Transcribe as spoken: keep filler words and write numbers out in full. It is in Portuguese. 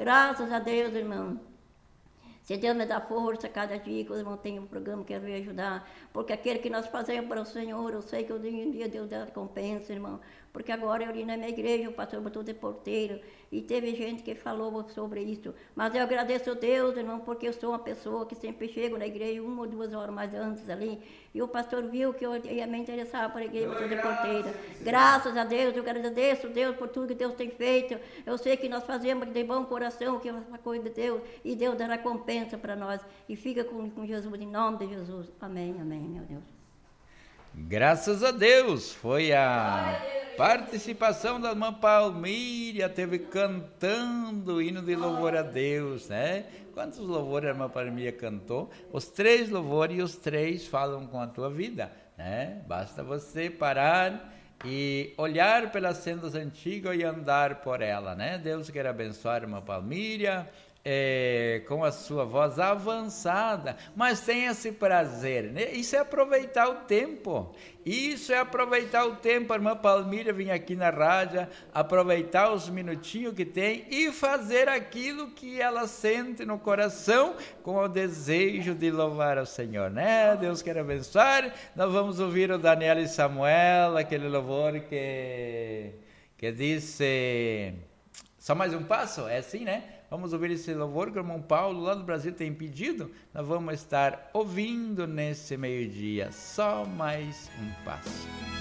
Graças a Deus, irmão. Se Deus me dá força cada dia que os irmãos têm um programa que eu venho ajudar, porque aquele que nós fazemos para o Senhor, eu sei que hoje em dia Deus dá recompensa, irmão, porque agora eu ali na minha igreja, o pastor botou de porteiro, e teve gente que falou sobre isso, mas eu agradeço a Deus, irmão, porque eu sou uma pessoa que sempre chego na igreja uma ou duas horas mais antes ali, e o pastor viu que eu ia me interessar para a igreja, botou de porteira. Graças a Deus, eu agradeço a Deus por tudo que Deus tem feito, eu sei que nós fazemos de bom coração, que é uma coisa de Deus, e Deus dará recompensa para nós, e fica com, com Jesus, em nome de Jesus. Amém, amém, meu Deus. Graças a Deus, foi a participação da irmã Palmíria, teve cantando o hino de louvor a Deus, né? Quantos louvores a irmã Palmíria cantou? Os três louvores, e os três falam com a tua vida, né? Basta você parar e olhar pelas sendas antigas e andar por ela, né? Deus quer abençoar a irmã Palmíria, É, com a sua voz avançada, mas tem esse prazer, né? Isso é aproveitar o tempo, isso é aproveitar o tempo. A irmã Palmíria vinha aqui na rádio, aproveitar os minutinhos que tem e fazer aquilo que ela sente no coração, com o desejo de louvar ao Senhor, né? Deus quer abençoar. Nós vamos ouvir o Daniel e Samuel, aquele louvor que, que disse, só mais um passo, é assim, né? Vamos ouvir esse louvor que o irmão Paulo, lá do Brasil, tem pedido. Nós vamos estar ouvindo nesse meio-dia. Só mais um passo.